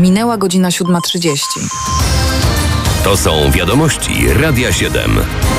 Minęła godzina 7:30. To są wiadomości Radia 7.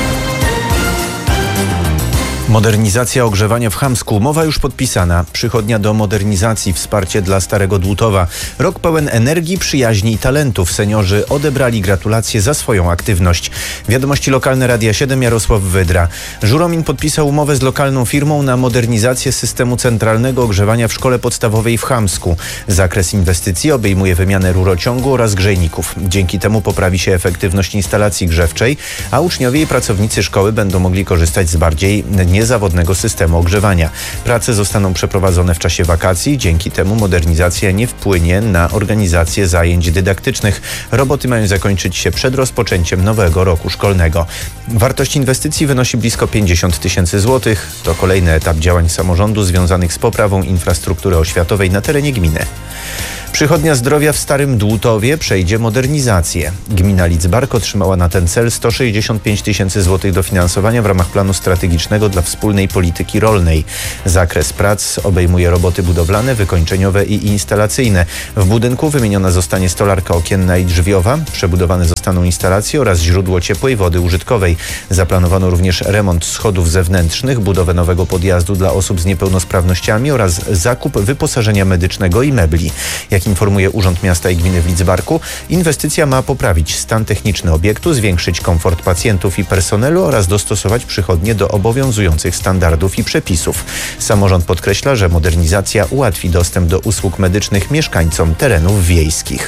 Modernizacja ogrzewania w Chamsku. Umowa już podpisana. Przychodnia do modernizacji. Wsparcie dla Starego Dłutowa. Rok pełen energii, przyjaźni i talentów. Seniorzy odebrali gratulacje za swoją aktywność. Wiadomości lokalne Radia 7. Jarosław Wydra. Żuromin podpisał umowę z lokalną firmą na modernizację systemu centralnego ogrzewania w szkole podstawowej w Chamsku. Zakres inwestycji obejmuje wymianę rurociągu oraz grzejników. Dzięki temu poprawi się efektywność instalacji grzewczej, a uczniowie i pracownicy szkoły będą mogli korzystać z bardziej niezawodnego systemu ogrzewania. Prace zostaną przeprowadzone w czasie wakacji. Dzięki temu modernizacja nie wpłynie na organizację zajęć dydaktycznych. Roboty mają zakończyć się przed rozpoczęciem nowego roku szkolnego. Wartość inwestycji wynosi blisko 50 000 złotych. To kolejny etap działań samorządu związanych z poprawą infrastruktury oświatowej na terenie gminy. Przychodnia zdrowia w Starym Dłutowie przejdzie modernizację. Gmina Lidzbark otrzymała na ten cel 165 000 złotych dofinansowania w ramach planu strategicznego dla wspólnej polityki rolnej. Zakres prac obejmuje roboty budowlane, wykończeniowe i instalacyjne. W budynku wymieniona zostanie stolarka okienna i drzwiowa, przebudowane zostaną instalacje oraz źródło ciepłej wody użytkowej. Zaplanowano również remont schodów zewnętrznych, budowę nowego podjazdu dla osób z niepełnosprawnościami oraz zakup wyposażenia medycznego i mebli. Jak informuje Urząd Miasta i Gminy w Lidzbarku, inwestycja ma poprawić stan techniczny obiektu, zwiększyć komfort pacjentów i personelu oraz dostosować przychodnie do obowiązujących standardów i przepisów. Samorząd podkreśla, że modernizacja ułatwi dostęp do usług medycznych mieszkańcom terenów wiejskich.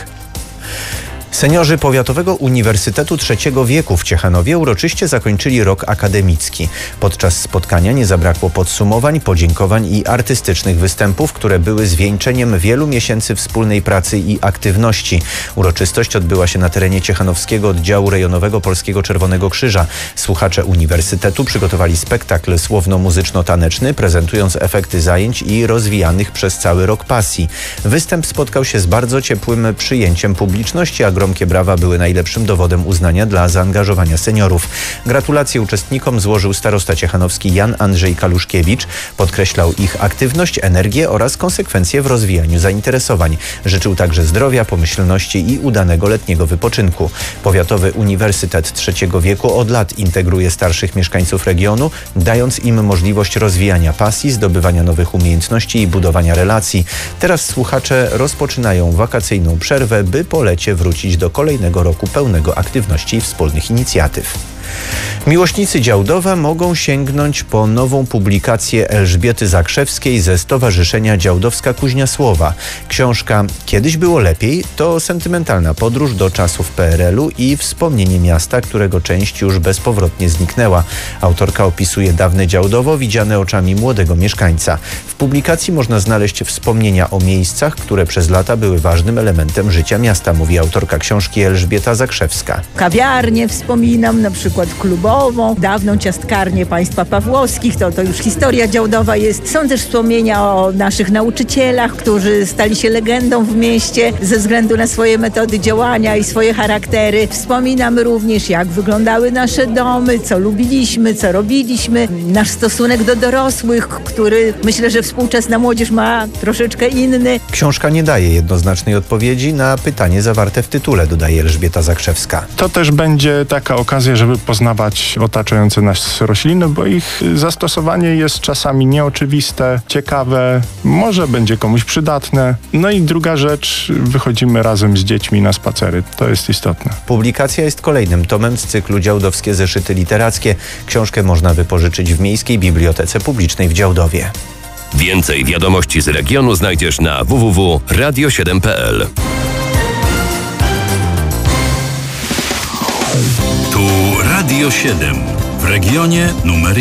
Seniorzy Powiatowego Uniwersytetu Trzeciego Wieku w Ciechanowie uroczyście zakończyli rok akademicki. Podczas spotkania nie zabrakło podsumowań, podziękowań i artystycznych występów, które były zwieńczeniem wielu miesięcy wspólnej pracy i aktywności. Uroczystość odbyła się na terenie Ciechanowskiego Oddziału Rejonowego Polskiego Czerwonego Krzyża. Słuchacze uniwersytetu przygotowali spektakl słowno-muzyczno-taneczny, prezentując efekty zajęć i rozwijanych przez cały rok pasji. Występ spotkał się z bardzo ciepłym przyjęciem publiczności, a gromkie brawa były najlepszym dowodem uznania dla zaangażowania seniorów. Gratulacje uczestnikom złożył starosta ciechanowski Jan Andrzej Kaluszkiewicz. Podkreślał ich aktywność, energię oraz konsekwencje w rozwijaniu zainteresowań. Życzył także zdrowia, pomyślności i udanego letniego wypoczynku. Powiatowy Uniwersytet Trzeciego Wieku od lat integruje starszych mieszkańców regionu, dając im możliwość rozwijania pasji, zdobywania nowych umiejętności i budowania relacji. Teraz słuchacze rozpoczynają wakacyjną przerwę, by po lecie wrócić do kolejnego roku pełnego aktywności i wspólnych inicjatyw. Miłośnicy Działdowa mogą sięgnąć po nową publikację Elżbiety Zakrzewskiej ze Stowarzyszenia Działdowska Kuźnia Słowa. Książka „Kiedyś było lepiej” to sentymentalna podróż do czasów PRL-u i wspomnienie miasta, którego część już bezpowrotnie zniknęła. Autorka opisuje dawne Działdowo widziane oczami młodego mieszkańca. W publikacji można znaleźć wspomnienia o miejscach, które przez lata były ważnym elementem życia miasta, mówi autorka książki Elżbieta Zakrzewska. Kawiarnię wspominam, na przykład klubową, dawną ciastkarnię państwa Pawłowskich, to już historia Działdowa jest. Są też wspomnienia o naszych nauczycielach, którzy stali się legendą w mieście ze względu na swoje metody działania i swoje charaktery. Wspominam również, jak wyglądały nasze domy, co lubiliśmy, co robiliśmy, nasz stosunek do dorosłych, który myślę, że współczesna młodzież ma troszeczkę inny. Książka nie daje jednoznacznej odpowiedzi na pytanie zawarte w tytule, dodaje Elżbieta Zakrzewska. To też będzie taka okazja, żeby poznawać otaczające nas rośliny, bo ich zastosowanie jest czasami nieoczywiste, ciekawe, może będzie komuś przydatne. No i druga rzecz, wychodzimy razem z dziećmi na spacery. To jest istotne. Publikacja jest kolejnym tomem z cyklu Działdowskie zeszyty literackie. Książkę można wypożyczyć w Miejskiej Bibliotece Publicznej w Działdowie. Więcej wiadomości z regionu znajdziesz na www.radio7.pl. Tu Radio 7 w regionie numer